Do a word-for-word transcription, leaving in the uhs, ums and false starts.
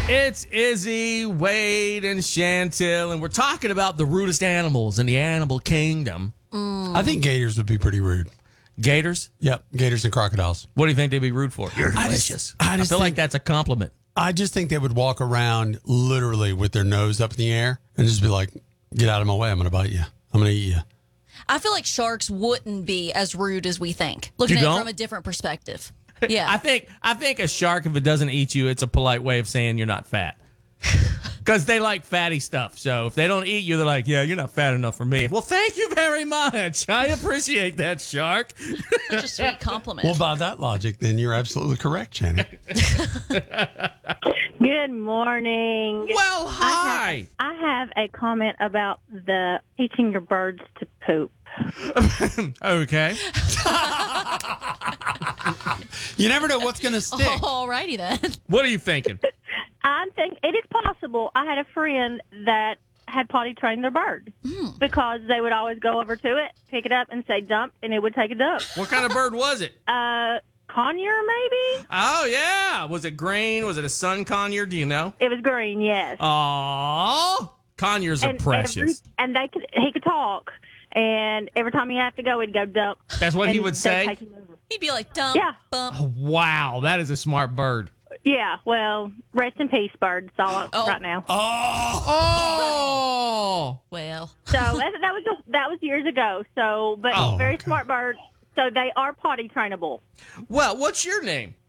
It's Izzy, Wade, and Chantil, and we're talking about the rudest animals in the animal kingdom. I think gators would be pretty rude. Gators? Yep, gators and crocodiles. What do you think they'd be rude for? You're I delicious. just- I I, just feel like think- that's a compliment. I just think they would walk around literally with their nose up in the air and just be like, get out of my way. I'm going to bite you. I'm going to eat you. I feel like sharks wouldn't be as rude as we think, looking You at it don't? from a different perspective. Yeah. I think I think a shark, if it doesn't eat you, it's a polite way of saying you're not fat. Because they like fatty stuff. So if they don't eat you, they're like, yeah, you're not fat enough for me. Well, thank you very much. I appreciate that, shark. Such a sweet compliment. Well, by that logic, then you're absolutely correct, Jenny. Good morning. Well, hi. I have a comment about the teaching your birds to poop. Okay. You never know what's going to stick. Alrighty then. What are you thinking? I think it is possible. I had a friend that had potty trained their bird because they would always go over to it, pick it up, and say dump, and it would take a dump. What kind of bird was it? Uh, conure, maybe? Oh, yeah. Was it green? Was it a sun conure? Do you know? It was green, yes. Aww. Conures are and, precious. every- and they could, he could talk, and every time he had to go, he'd go dump. That's what he and would they'd say? take him over. He'd be like, dump, Yeah. bump. Wow, that is a smart bird. Yeah, well, rest in peace, bird. That's all Oh. right now. Oh, Oh. Well, So that, that was that was years ago. So, but Oh, very okay. smart bird. So they are potty trainable. Well, what's your name?